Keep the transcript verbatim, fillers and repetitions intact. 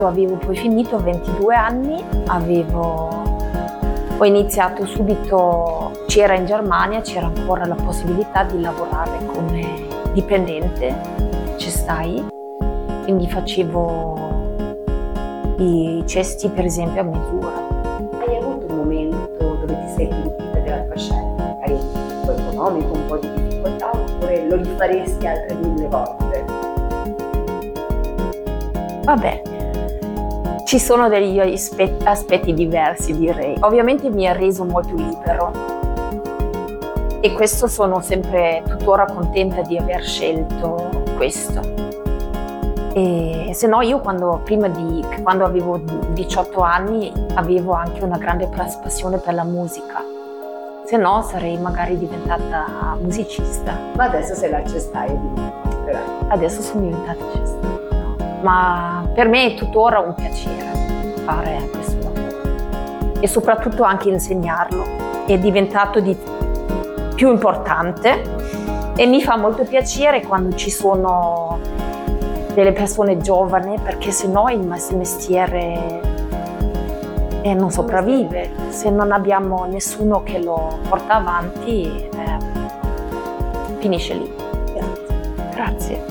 Avevo poi finito ventidue anni, avevo, ho iniziato subito, c'era in Germania, c'era ancora la possibilità di lavorare come dipendente, ci stai, quindi facevo i cesti per esempio a misura. Hai avuto un momento dove ti sei pentita della tua scelta, magari un po' economico, un po' di difficoltà, oppure lo rifaresti altre mille volte? Vabbè, ci sono degli aspetti, aspetti diversi, direi. Ovviamente mi ha reso molto libero e questo sono sempre tuttora contenta di aver scelto questo. E se no io quando, prima di, quando avevo diciotto anni avevo anche una grande passione per la musica, se no sarei magari diventata musicista. Ma adesso sei la cestaia di Adesso sono diventata cestaia. Ma per me è tuttora un piacere fare questo lavoro e soprattutto anche insegnarlo. È diventato di più importante e mi fa molto piacere quando ci sono delle persone giovani, perché sennò il mestiere eh, non sopravvive. Se non abbiamo nessuno che lo porta avanti, eh, finisce lì. Grazie. Grazie.